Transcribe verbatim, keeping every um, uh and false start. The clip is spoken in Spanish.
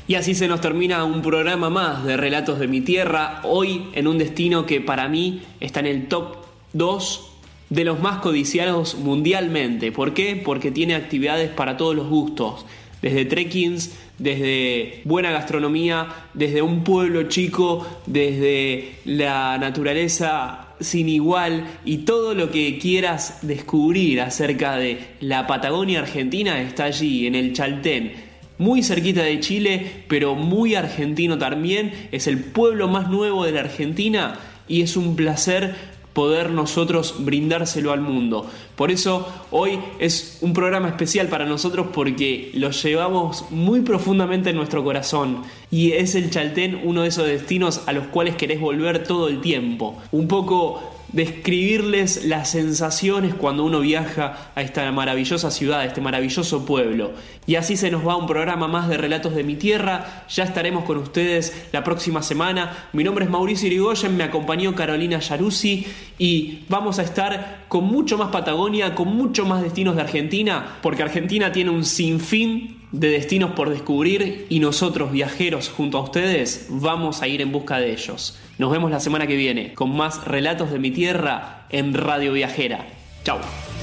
Y así se nos termina un programa más de Relatos de mi Tierra, hoy en un destino que para mí está en el top dos de los más codiciados mundialmente. ¿Por qué? Porque tiene actividades para todos los gustos, desde trekkings, desde buena gastronomía, desde un pueblo chico, desde la naturaleza sin igual y todo lo que quieras descubrir acerca de la Patagonia Argentina está allí, en el Chaltén. Muy cerquita de Chile, pero muy argentino también. Es el pueblo más nuevo de la Argentina y es un placer poder nosotros brindárselo al mundo. Por eso hoy es un programa especial para nosotros porque lo llevamos muy profundamente en nuestro corazón y es el Chaltén uno de esos destinos a los cuales querés volver todo el tiempo. Un poco describirles las sensaciones cuando uno viaja a esta maravillosa ciudad, a este maravilloso pueblo. Y así se nos va un programa más de Relatos de mi Tierra. Ya estaremos con ustedes la próxima semana. Mi nombre es Mauricio Irigoyen, me acompañó Carolina Yaruzzi y vamos a estar con mucho más Patagonia, con mucho más destinos de Argentina, porque Argentina tiene un sinfín de destinos por descubrir y nosotros, viajeros, junto a ustedes, vamos a ir en busca de ellos. Nos vemos la semana que viene con más Relatos de mi Tierra en Radio Viajera. Chau.